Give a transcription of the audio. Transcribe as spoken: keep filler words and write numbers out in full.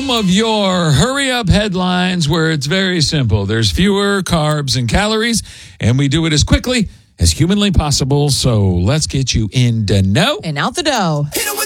home of your hurry-up headlines where it's very simple. There's fewer carbs and calories, and we do it as quickly as humanly possible. So let's get you in the know and out the dough.